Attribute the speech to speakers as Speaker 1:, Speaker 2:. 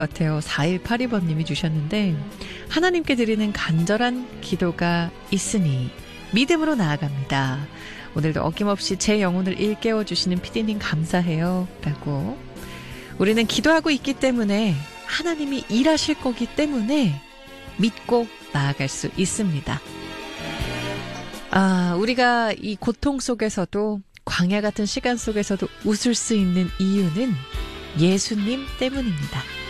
Speaker 1: 같아요. 4182번님이 주셨는데, 하나님께 드리는 간절한 기도가 있으니 믿음으로 나아갑니다. 오늘도 어김없이 제 영혼을 일깨워 주시는 피디님 감사해요 라고. 우리는 기도하고 있기 때문에 하나님이 일하실 거기 때문에 믿고 나아갈 수 있습니다. 우리가 이 고통 속에서도, 광야 같은 시간 속에서도 웃을 수 있는 이유는 예수님 때문입니다.